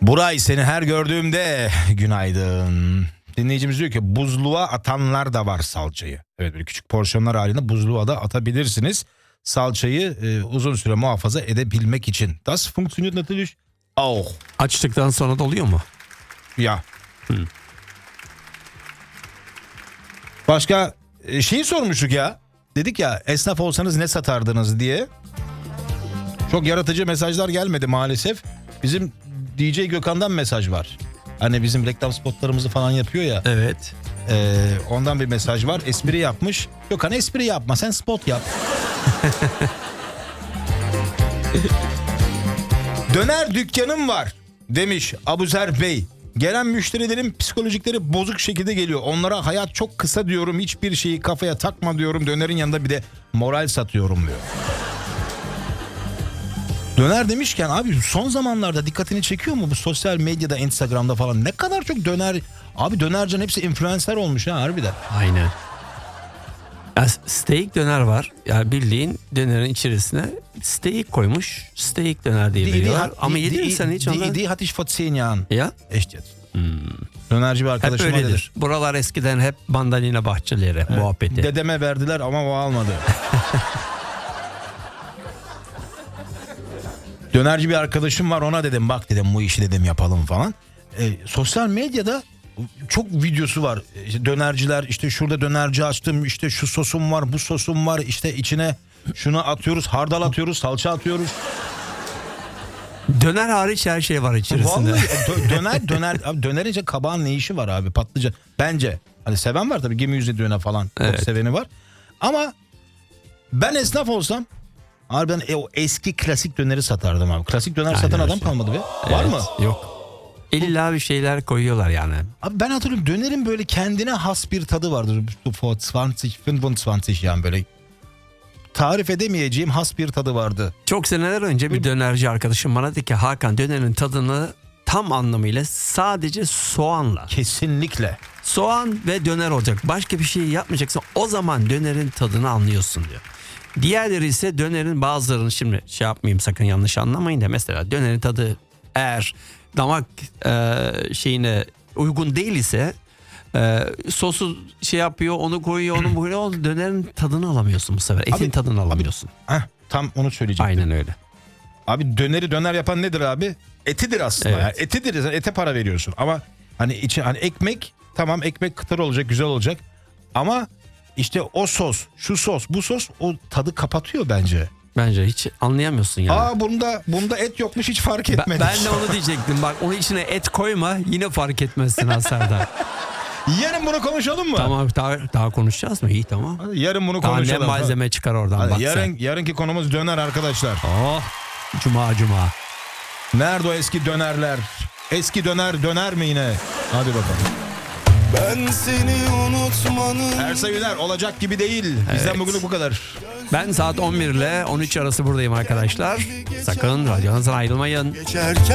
Buray, seni her gördüğümde günaydın. Dinleyicimiz diyor ki buzluğa atanlar da var salçayı. Evet, böyle küçük porsiyonlar halinde buzluğa da atabilirsiniz. Salçayı uzun süre muhafaza edebilmek için. Das funktioniert natürlich auch. Açtıktan sonra da oluyor mu? Ya. Başka şeyi sormuştuk ya. Dedik ya, esnaf olsanız ne satardınız diye. Çok yaratıcı mesajlar gelmedi maalesef. Bizim DJ Gökhan'dan mesaj var. Hani bizim reklam spotlarımızı falan yapıyor ya. Evet. Ondan bir mesaj var. Espri yapmış. Gökhan, espri yapma, sen spot yap. Döner dükkanım var demiş Abuzer Bey. Gelen müşterilerin psikolojikleri bozuk şekilde geliyor. Onlara hayat çok kısa diyorum, hiçbir şeyi kafaya takma diyorum. Dönerin yanında bir de moral satıyorum diyor. Döner demişken abi, son zamanlarda dikkatini çekiyor mu bu sosyal medyada, Instagram'da falan ne kadar çok döner. Abi dönercinin hepsi influencer olmuş ha, harbiden. Aynen. Ya steak döner var. Yani bildiğin dönerin içerisine steak koymuş. Steak döner diye veriyorlar. Ama yedin mi sen hiç ondan? Die hatte ich vor 10 Jahren. Ya? Echt jetzt. Dönerci bir arkadaşım var dedi. Buralar eskiden hep mandalina bahçeleri, evet, muhabbeti. Dedeme verdiler ama o almadı. Dönerci bir arkadaşım var, ona dedim bak dedim bu işi dedim yapalım falan. Sosyal medyada çok videosu var. İşte dönerciler, işte şurada dönerci açtım, işte şu sosum var, bu sosum var, işte içine şunu atıyoruz, hardal atıyoruz, salça atıyoruz. Döner hariç her şey var içerisinde. Vallahi dönerin içinde kabağın ne işi var abi, patlıcan. Bence hani seven var tabii, gemi yüzü döner falan, evet, çok seveni var. Ama ben esnaf olsam abi ben o eski klasik döneri satardım abi. Klasik döner satan adam kalmadı be. Evet, var mı? Yok. İlla bir şeyler koyuyorlar yani. Abi ben hatırlıyorum, dönerin böyle kendine has bir tadı vardır. Vor 20-25 yani böyle tarif edemeyeceğim has bir tadı vardı. Çok seneler önce bir dönerci arkadaşım bana dedi ki Hakan, dönerin tadını tam anlamıyla sadece soğanla. Kesinlikle. Soğan ve döner olacak. Başka bir şey yapmayacaksın. O zaman dönerin tadını anlıyorsun diyor. Diğerleri ise dönerin bazılarını, şimdi şey yapmayayım sakın yanlış anlamayın da, mesela dönerin tadı eğer damak şeyine uygun değil ise sosu şey yapıyor, onu koyuyor, onu koyuyor, dönerin tadını alamıyorsun bu sefer. Etin abi, tadını alamıyorsun. Abi, tam onu söyleyecektim. Aynen öyle. Abi döneri döner yapan nedir abi? Etidir aslında. Evet. Yani etidir. Sen ete para veriyorsun. Ama hani için hani ekmek, tamam ekmek kıtır olacak, güzel olacak. Ama işte o sos, şu sos, bu sos o tadı kapatıyor bence. Bence hiç anlayamıyorsun yani. Aa bunda et yokmuş, hiç fark etmedim. Ben de onu diyecektim. Bak, onun içine et koyma, yine fark etmezsin Serdar. Yarın bunu konuşalım mı? Tamam, daha konuşacağız mı? İyi, tamam. Hadi yarın bunu konuşalım. Ne malzeme çıkar oradan. Hadi, bak yarınki konumuz döner arkadaşlar. Oh, cuma. Nerede o eski dönerler? Eski döner mi yine? Hadi bakalım. Ben seni unutmanın. Ersa Güler, olacak gibi değil. Bizden evet, bugünlük bu kadar. Ben saat 11 ile 13 arası buradayım arkadaşlar. Sakın radyonuzdan ayrılmayın.